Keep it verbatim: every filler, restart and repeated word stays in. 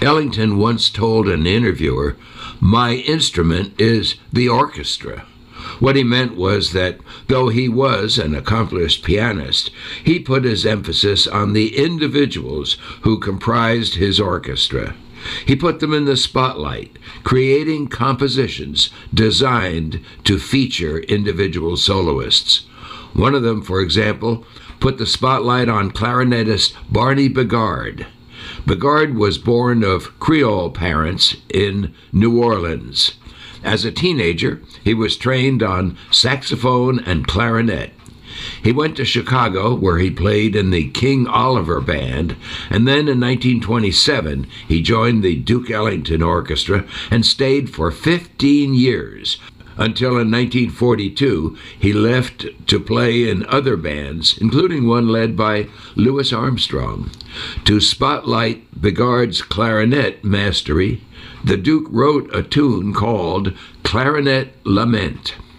Ellington once told an interviewer, "My instrument is the orchestra." What he meant was that though he was an accomplished pianist, he put his emphasis on the individuals who comprised his orchestra. He put them in the spotlight, creating compositions designed to feature individual soloists. One of them, for example, put the spotlight on clarinetist Barney Bigard. Bigard was born of Creole parents in New Orleans. As a teenager, he was trained on saxophone and clarinet. He went to Chicago, where he played in the King Oliver Band, and then in nineteen twenty-seven, he joined the Duke Ellington Orchestra and stayed for fifteen years, until in nineteen forty-two, he left to play in other bands, including one led by Louis Armstrong. To spotlight Bigard's clarinet mastery, the Duke wrote a tune called Clarinet Lament.